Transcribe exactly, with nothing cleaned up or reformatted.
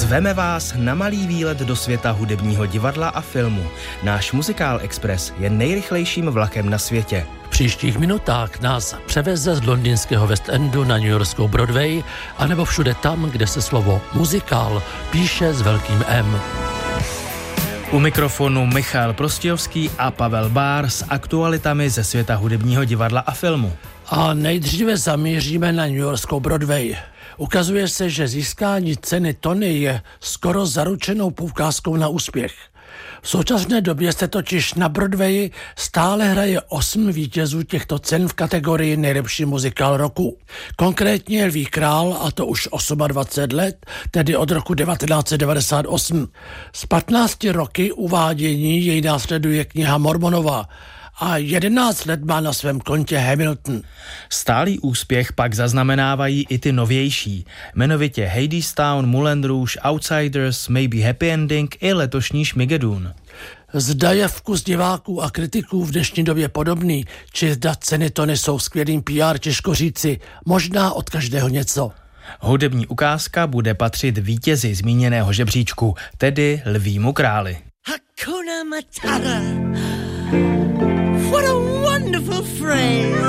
Zveme vás na malý výlet do světa hudebního divadla a filmu. Náš Muzikál Express je nejrychlejším vlakem na světě. V příštích minutách nás převeze z londýnského West Endu na newyorskou Broadway, anebo všude tam, kde se slovo muzikál píše s velkým M. U mikrofonu Michal Prostějovský a Pavel Bár s aktualitami ze světa hudebního divadla a filmu. A nejdříve zamíříme na newyorskou Broadway. Ukazuje se, že získání ceny Tony je skoro zaručenou poukázkou na úspěch. V současné době se totiž na Broadwayi stále hraje osm vítězů těchto cen v kategorii nejlepší muzikál roku. Konkrétně Lví král, a to už dvacet osm let, tedy od roku devatenáct set devadesát osm. Z patnácti roky uvádění jej následuje Kniha Mormonova a jedenáct let má na svém kontě Hamilton. Stálý úspěch pak zaznamenávají i ty novější, jmenovitě Hadestown, Moulin Rouge, Outsiders, Maybe Happy Ending i letošní Šmigedůn. Zda je vkus diváků a kritiků v dnešní době podobný, či zda ceny Tony jsou skvělým P R, těžko říci, možná od každého něco. Hudební ukázka bude patřit vítězi zmíněného žebříčku, tedy Lvímu králi. Hakuna Matata. What a wonderful phrase.